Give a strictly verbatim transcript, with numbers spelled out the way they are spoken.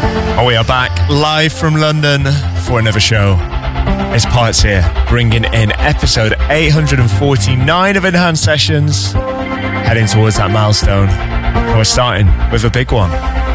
We are back live from London for another show. It's Parts here, bringing in episode eight hundred forty-nine of Enhanced Sessions, heading towards that milestone. We're starting with a big one.